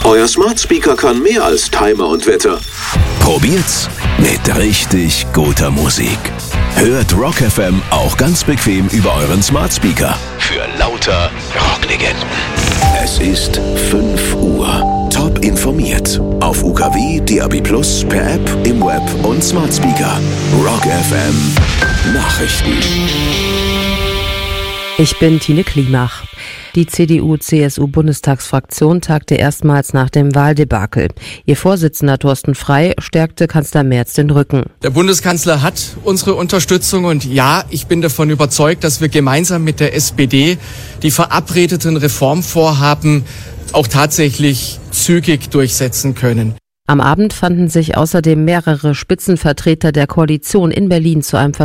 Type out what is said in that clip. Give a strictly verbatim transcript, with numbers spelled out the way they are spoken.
Euer Smart Speaker kann mehr als Timer und Wetter. Probiert's mit richtig guter Musik. Hört Rock F M auch ganz bequem über euren Smart Speaker. Für lauter Rocklegenden. Es ist fünf Uhr. Top informiert. Auf U K W, D A B plus, per App, im Web und Smart Speaker. Rock F M Nachrichten. Ich bin Tine Klimach. Die C D U-C S U-Bundestagsfraktion tagte erstmals nach dem Wahldebakel. Ihr Vorsitzender Thorsten Frey stärkte Kanzler Merz den Rücken. Der Bundeskanzler hat unsere Unterstützung und ja, ich bin davon überzeugt, dass wir gemeinsam mit der S P D die verabredeten Reformvorhaben auch tatsächlich zügig durchsetzen können. Am Abend fanden sich außerdem mehrere Spitzenvertreter der Koalition in Berlin zu einem